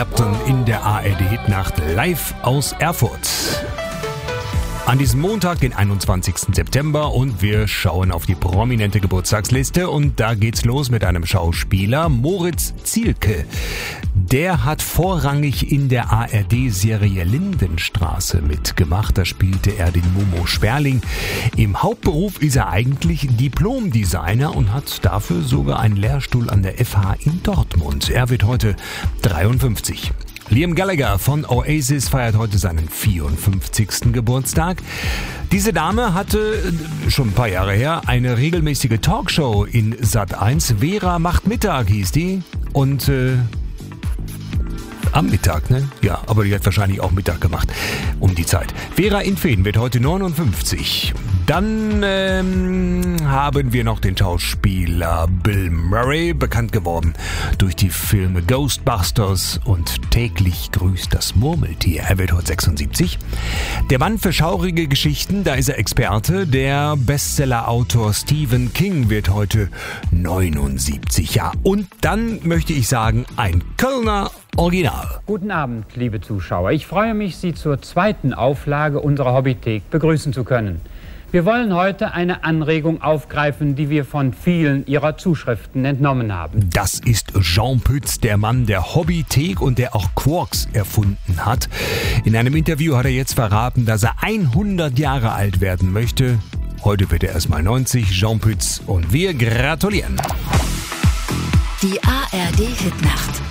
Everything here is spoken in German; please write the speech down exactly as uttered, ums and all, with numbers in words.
In der A R D-Hitnacht live aus Erfurt. An diesem Montag, den einundzwanzigsten September, und wir schauen auf die prominente Geburtstagsliste, und da geht's los mit einem Schauspieler, Moritz Zielke. Der hat vorrangig in der A R D-Serie Lindenstraße mitgemacht. Da spielte er den Momo Sperling. Im Hauptberuf ist er eigentlich Diplom-Designer und hat dafür sogar einen Lehrstuhl an der F H in Dortmund. Er wird heute dreiundfünfzig. Liam Gallagher von Oasis feiert heute seinen vierundfünfzigsten Geburtstag. Diese Dame hatte, schon ein paar Jahre her, eine regelmäßige Talkshow in Sat eins. Vera macht Mittag hieß die. Und äh, am Mittag, ne? Ja, aber die hat wahrscheinlich auch Mittag gemacht um die Zeit. Vera in Feen wird heute neunundfünfzig. Dann ähm, haben wir noch den Schauspieler Bill Murray, bekannt geworden durch die Filme Ghostbusters und Täglich grüßt das Murmeltier. Er wird heute sechsundsiebzig. Der Mann für schaurige Geschichten, da ist er Experte. Der Bestsellerautor Stephen King wird heute neunundsiebzig. Ja, und dann möchte ich sagen, ein Kölner Original. Guten Abend, liebe Zuschauer. Ich freue mich, Sie zur zweiten Auflage unserer Hobbythek begrüßen zu können. Wir wollen heute eine Anregung aufgreifen, die wir von vielen Ihrer Zuschriften entnommen haben. Das ist Jean Pütz, der Mann der Hobbythek und der auch Quarks erfunden hat. In einem Interview hat er jetzt verraten, dass er hundert Jahre alt werden möchte. Heute wird er erstmal neunzig, Jean Pütz, und wir gratulieren. Die A R D-Hitnacht.